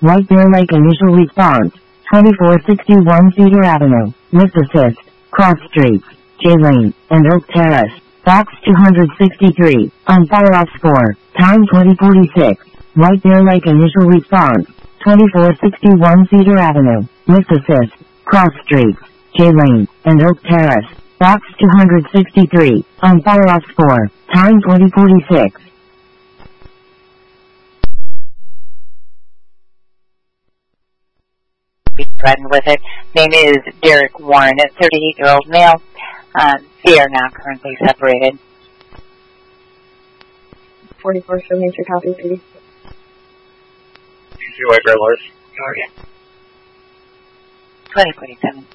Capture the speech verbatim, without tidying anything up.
White Bear Lake initial response, twenty-four sixty-one Cedar Avenue, lift assist, cross streets, J Lane, and Oak Terrace, box two hundred sixty-three, on fire off score, time twenty forty-six, White Bear Lake initial response, twenty-four sixty-one Cedar Avenue, lift assist, cross streets, J Lane, and Oak Terrace, box two hundred sixty-three, on fire off score, time twenty forty-six. Be threatened with it. Name is Derek Warren, a thirty-eight-year-old male. Um, they are now currently separated. forty-four, show me your copy, please. You see White Bear Lake? twenty forty-seven.